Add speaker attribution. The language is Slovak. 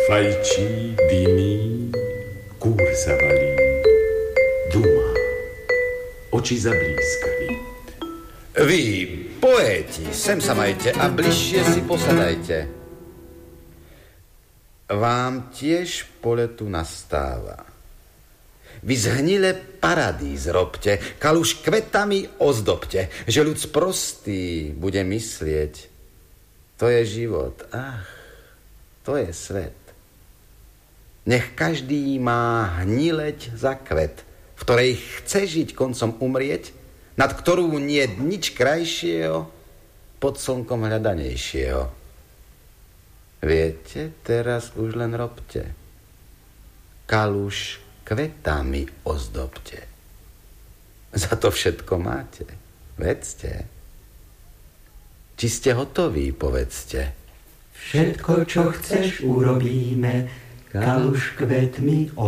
Speaker 1: Fajčí, dymí, kúr sa valí, duma, oči zablízkali.
Speaker 2: Vy, poéti, sem sa majte a bližšie si posadajte. Vám tiež po letu nastáva. Vy zhnile paradíz robte, kaluš kvetami ozdobte, že ľud sprostý bude myslieť. To je život, to je svet. Nech každý má hnileť za kvet, v ktorej chce žiť koncom umrieť, nad ktorú nie nič krajšieho, pod slnkom hľadanejšieho. Viete, teraz už len robte. Kaluš kvetami ozdobte. Za to všetko máte, vedzte. Či ste hotoví, povedzte.
Speaker 3: Všetko, čo chceš, urobíme, kaluš kvetmi